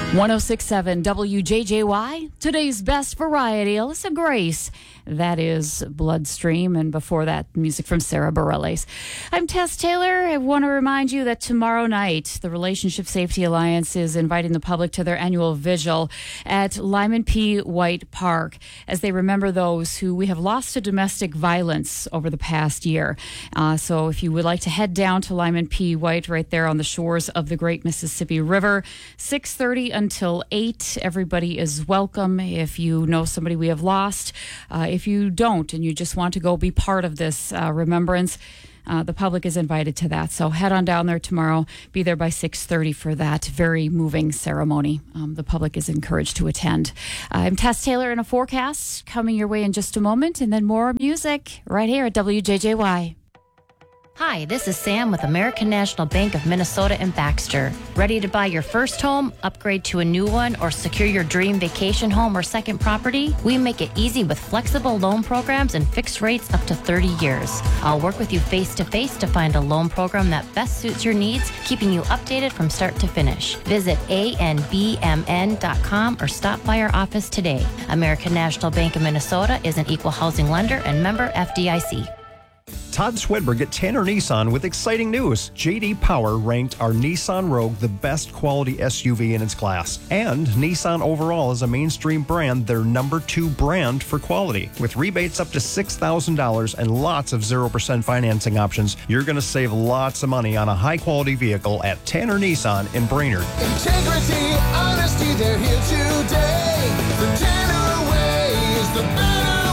106.7 WJJY, today's best variety, Alyssa Grace. That is Bloodstream, and before that, music from Sarah Bareilles. I'm Tess Taylor. I want to remind you that tomorrow night, the Relationship Safety Alliance is inviting the public to their annual vigil at Lyman P. White Park as they remember those who we have lost to domestic violence over the past year. So if you would like to head down to Lyman P. White right there on the shores of the Great Mississippi River, 6:30 until 8. Everybody is welcome. If you know somebody we have lost, if you don't and you just want to go be part of this remembrance, the public is invited to that. So head on down there tomorrow. Be there by 6:30 for that very moving ceremony. The public is encouraged to attend. I'm Tess Taylor in a forecast coming your way in just a moment, and then more music right here at WJJY. Hi, this is Sam with American National Bank of Minnesota in Baxter. Ready to buy your first home, upgrade to a new one, or secure your dream vacation home or second property? We make it easy with flexible loan programs and fixed rates up to 30 years. I'll work with you face-to-face to find a loan program that best suits your needs, keeping you updated from start to finish. Visit anbmn.com or stop by our office today. American National Bank of Minnesota is an equal housing lender and member FDIC. Todd Swedberg at Tanner Nissan with exciting news. J.D. Power ranked our Nissan Rogue the best quality SUV in its class. And Nissan overall is a mainstream brand, their #2 brand for quality. With rebates up to $6,000 and lots of 0% financing options, you're going to save lots of money on a high-quality vehicle at Tanner Nissan in Brainerd. Integrity, honesty, they're here today. The Tanner way is the better way.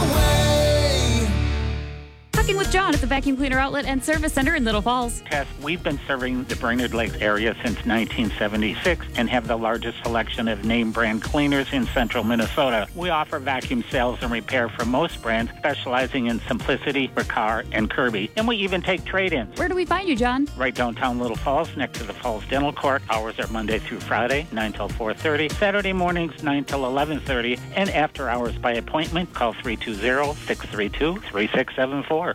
Talking with John at the Vacuum Cleaner Outlet and Service Center in Little Falls. Tess, we've been serving the Brainerd Lakes area since 1976 and have the largest selection of name brand cleaners in central Minnesota. We offer vacuum sales and repair for most brands, specializing in Simplicity, Riccar, and Kirby. And we even take trade-ins. Where do we find you, John? Right downtown Little Falls, next to the Falls Dental Court. Hours are Monday through Friday, 9 till 4:30. Saturday mornings, 9 till 11:30. And after hours by appointment, call 320-632-3674.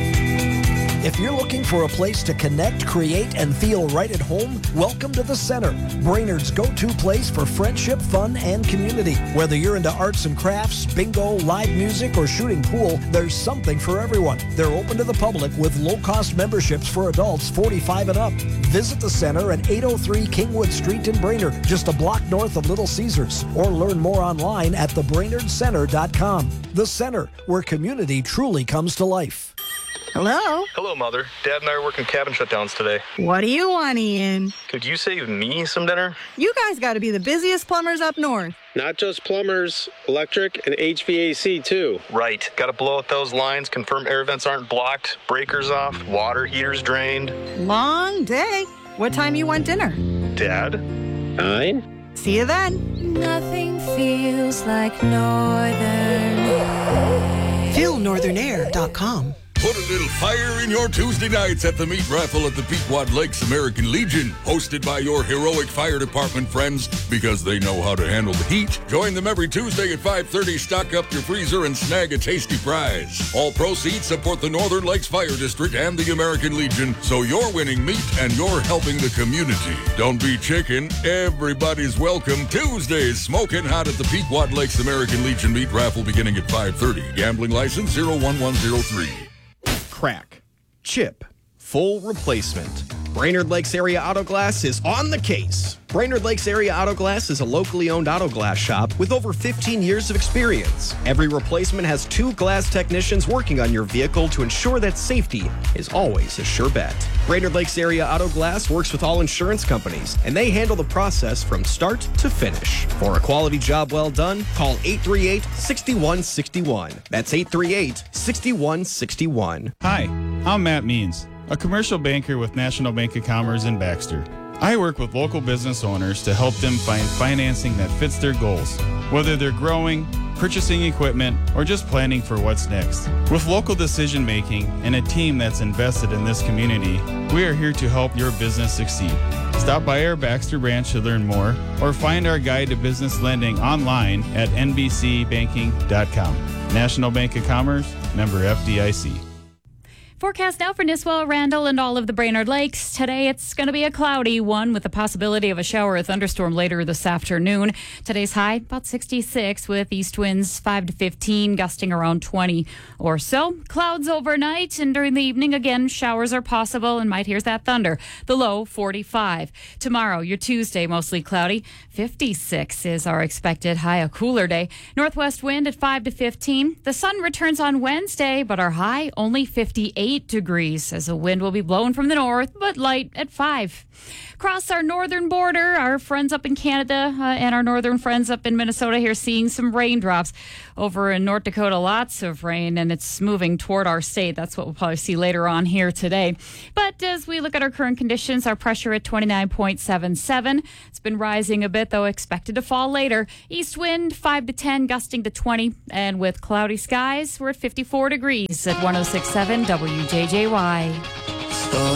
If you're looking for a place to connect, create, and feel right at home, welcome to The Center, Brainerd's go-to place for friendship, fun, and community. Whether you're into arts and crafts, bingo, live music, or shooting pool, there's something for everyone. They're open to the public with low-cost memberships for adults 45 and up. Visit The Center at 803 Kingwood Street in Brainerd, just a block north of Little Caesars, or learn more online at thebrainerdcenter.com. The Center, where community truly comes to life. Hello? Hello, Mother. Dad and I are working cabin shutdowns today. What do you want, Ian? Could you save me some dinner? You guys got to be the busiest plumbers up north. Not just plumbers, electric and HVAC too. Right. Got to blow out those lines, confirm air vents aren't blocked, breakers off, water heaters drained. Long day. What time you want dinner? Dad? 9? See you then. Nothing feels like Northern Air. FeelNorthernAir.com. Put a little fire in your Tuesday nights at the meat raffle at the Pequot Lakes American Legion, hosted by your heroic fire department friends, because they know how to handle the heat. Join them every Tuesday at 5:30. Stock up your freezer and snag a tasty prize. All proceeds support the Northern Lakes Fire District and the American Legion, so you're winning meat and you're helping the community. Don't be chicken. Everybody's welcome. Tuesdays, smoking hot at the Pequot Lakes American Legion meat raffle beginning at 5:30. Gambling license 01103. Crack, chip, full replacement. Brainerd Lakes Area Auto Glass is on the case. Brainerd Lakes Area Auto Glass is a locally owned auto glass shop with over 15 years of experience. Every replacement has 2 glass technicians working on your vehicle to ensure that safety is always a sure bet. Brainerd Lakes Area Auto Glass works with all insurance companies, and they handle the process from start to finish. For a quality job well done, call 838-6161. That's 838-6161. Hi, I'm Matt Means, a commercial banker with National Bank of Commerce in Baxter. I work with local business owners to help them find financing that fits their goals, whether they're growing, purchasing equipment, or just planning for what's next. With local decision making and a team that's invested in this community, we are here to help your business succeed. Stop by our Baxter branch to learn more, or find our guide to business lending online at nbcbanking.com. National Bank of Commerce, member FDIC. Forecast now for Nisswa, Randall, and all of the Brainerd Lakes. Today it's going to be a cloudy one with the possibility of a shower or thunderstorm later this afternoon. Today's high about 66 with east winds 5 to 15, gusting around 20 or so. Clouds overnight, and during the evening again showers are possible and might hear that thunder. The low 45. Tomorrow, your Tuesday, mostly cloudy. 56 is our expected high, a cooler day. Northwest wind at 5 to 15. The sun returns on Wednesday, but our high only 58 degrees as the wind will be blowing from the north, but light at 5. Across our northern border, our friends up in Canada and our northern friends up in Minnesota here seeing some raindrops. Over in North Dakota, lots of rain, and it's moving toward our state. That's what we'll probably see later on here today. But as we look at our current conditions, our pressure at 29.77. It's been rising a bit, though expected to fall later. East wind 5 to 10, gusting to 20. And with cloudy skies, we're at 54 degrees at 106.7 WJJY.